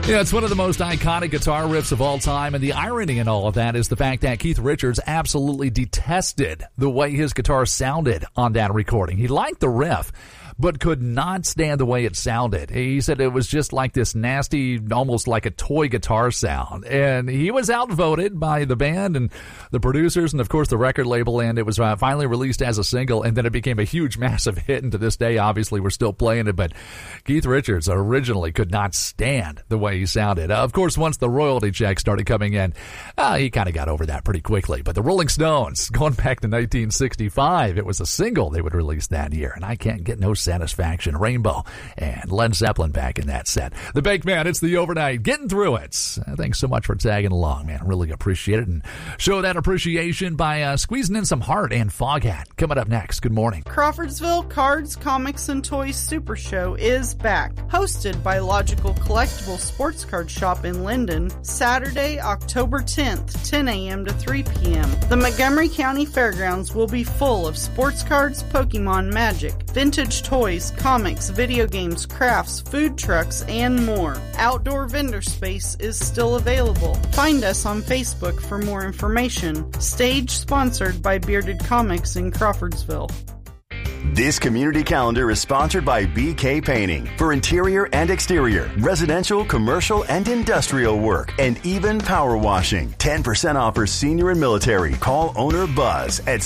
Yeah, it's one of the most iconic guitar riffs of all time, and the irony in all of that is the fact that Keith Richards absolutely detested the way his guitar sounded on that recording. He liked the riff, but could not stand the way it sounded. He said it was just like this nasty, almost like a toy guitar sound. And he was outvoted by the band and the producers and, of course, the record label, and it was finally released as a single, and then it became a huge, massive hit, and to this day, obviously, we're still playing it, but Keith Richards originally could not stand the way he sounded. Of course, once the royalty checks started coming in, he kind of got over that pretty quickly. But the Rolling Stones, going back to 1965, it was a single they would release that year, and I can't get no satisfaction. Rainbow and Led Zeppelin back in that set. The Baked Man, it's the overnight. Getting through it. Thanks so much for tagging along, man. Really appreciate it. And show that appreciation by squeezing in some Heart and Foghat. Coming up next. Good morning. Crawfordsville Cards, Comics, and Toys Super Show is back. Hosted by Logical Collectible Sports Card Shop in Linden, Saturday, October 10th, 10 a.m. to 3 p.m. The Montgomery County Fairgrounds will be full of sports cards, Pokemon, Magic, vintage toys, comics, video games, crafts, food trucks, and more. Outdoor vendor space is still available. Find us on Facebook for more information. Stage sponsored by Bearded Comics in Crawfordsville. This community calendar is sponsored by BK Painting for interior and exterior, residential, commercial, and industrial work, and even power washing. 10% off for senior and military. Call owner Buzz at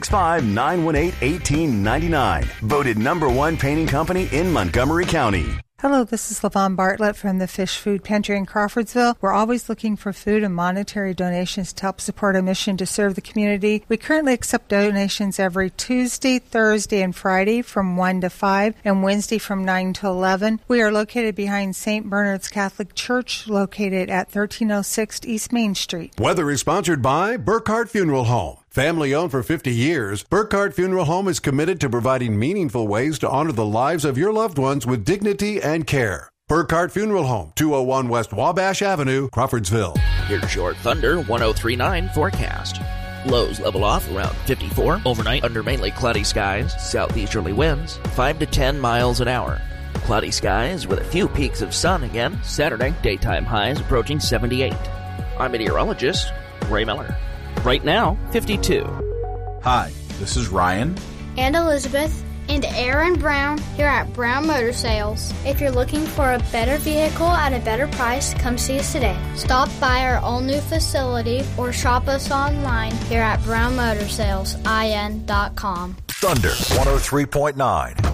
765-918-1899. Voted #1 painting company in Montgomery County. Hello, this is LaVon Bartlett from the Fish Food Pantry in Crawfordsville. We're always looking for food and monetary donations to help support our mission to serve the community. We currently accept donations every Tuesday, Thursday, and Friday from 1 to 5 and Wednesday from 9 to 11. We are located behind St. Bernard's Catholic Church, located at 1306 East Main Street. Weather is sponsored by Burkhardt Funeral Home. Family owned for 50 years, Burkhardt Funeral Home is committed to providing meaningful ways to honor the lives of your loved ones with dignity and care. Burkhardt Funeral Home, 201 West Wabash Avenue, Crawfordsville. Here's your Thunder 1039 forecast. Lows level off around 54. Overnight under mainly cloudy skies, southeasterly winds, 5 to 10 miles an hour. Cloudy skies with a few peaks of sun again. Saturday, daytime highs approaching 78. I'm meteorologist Ray Miller. Right now, 52. Hi, this is Ryan. And Elizabeth. And Aaron Brown here at Brown Motor Sales. If you're looking for a better vehicle at a better price, come see us today. Stop by our all-new facility or shop us online here at brownmotorsalesIN.com. Thunder 103.9.